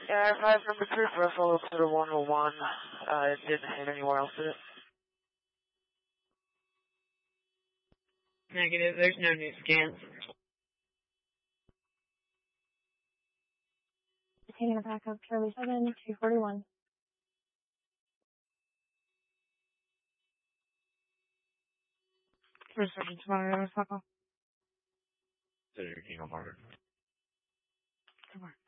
Yeah, 5 number 3 for us all to the 101. It didn't hit anywhere else, did it? Negative, there's no new scans. Taking a backup, Charlie 7, 241. Resurgence monitor, Papa. Senator King on Margaret. Come on.